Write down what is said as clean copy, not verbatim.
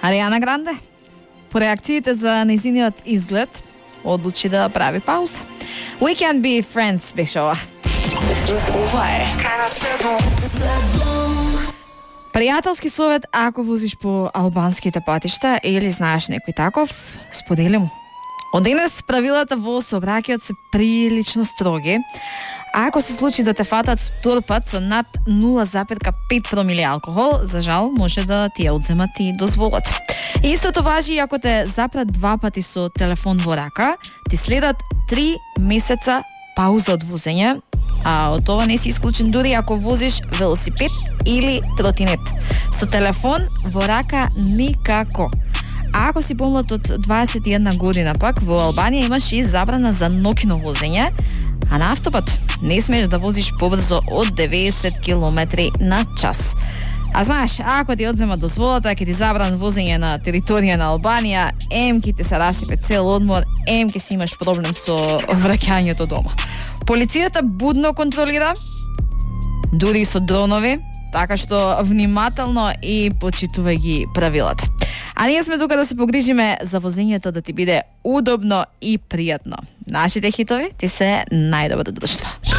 Ариана Гранде, по реакциите за незиниот изглед, одлучи да прави пауза. We Can Be Friends беше ова. Ова е Пријателски совет ако возиш по албанските патишта или знаеш некој таков, сподели му. Од денес правилата во сообраќајот се прилично строги. А ако се случи да те фатат втор пат со над 0,5 промили алкохол, за жал може да ти ја одземат и дозволата. И истото важи и ако те запрат 2 пати со телефон во рака, ти следат 3 месеца пауза од возење, а од това не си исклучен дури ако возиш велосипед или тротинет. Со телефон во рака никако. А ако си помлад од 21 година пак, во Албанија имаш и забрана за ноќно возење, а на автопат не смееш да возиш побрзо од 90 км на час. А знаеш, ако ти одзема дозволата, ќе ти забран возење на територија на Албанија, ке ти се расипе цел одмор, ке си имаш проблем со враќањето дома. Полицијата будно контролира, дури со дронови, така што внимателно и почитувај ги правилата. А ние сме тука да се погрижиме за возењето да ти биде удобно и пријатно. Нашите хитови ти се најдобро друштво.